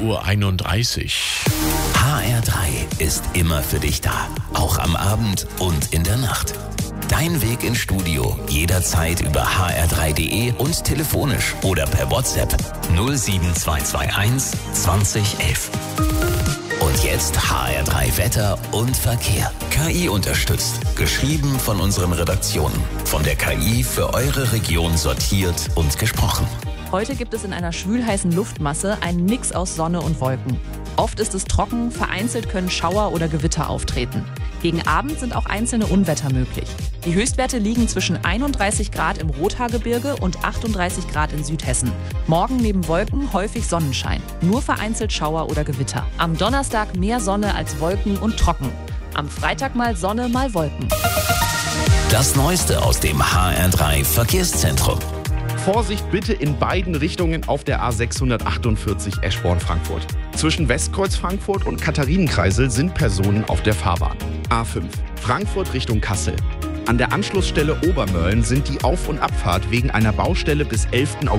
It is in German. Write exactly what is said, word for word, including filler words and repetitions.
Uhr einunddreißig. H R drei ist immer für dich da, auch am Abend und in der Nacht. Dein Weg ins Studio jederzeit über h r drei punkt d e und telefonisch oder per WhatsApp null sieben zwei zwei eins zwanzig elf. Und jetzt H R drei Wetter und Verkehr. K I unterstützt. Geschrieben von unseren Redaktionen. Von der K I für eure Region sortiert und gesprochen. Heute gibt es in einer schwülheißen Luftmasse einen Mix aus Sonne und Wolken. Oft ist es trocken, vereinzelt können Schauer oder Gewitter auftreten. Gegen Abend sind auch einzelne Unwetter möglich. Die Höchstwerte liegen zwischen einunddreißig Grad im Rothaargebirge und achtunddreißig Grad in Südhessen. Morgen neben Wolken häufig Sonnenschein, nur vereinzelt Schauer oder Gewitter. Am Donnerstag mehr Sonne als Wolken und trocken. Am Freitag mal Sonne, mal Wolken. Das Neueste aus dem H R drei Verkehrszentrum. Vorsicht bitte in beiden Richtungen auf der A sechshundertachtundvierzig Eschborn-Frankfurt. Zwischen Westkreuz Frankfurt und Katharinenkreisel sind Personen auf der Fahrbahn. A fünf Frankfurt Richtung Kassel. An der Anschlussstelle Obermörlen sind die Auf- und Abfahrt wegen einer Baustelle bis elften August